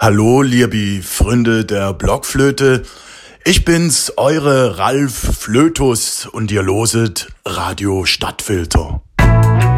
Hallo, liebe Freunde der Blockflöte. Ich bin's, eure Ralf Flötus und ihr loset Radio Stadtfilter.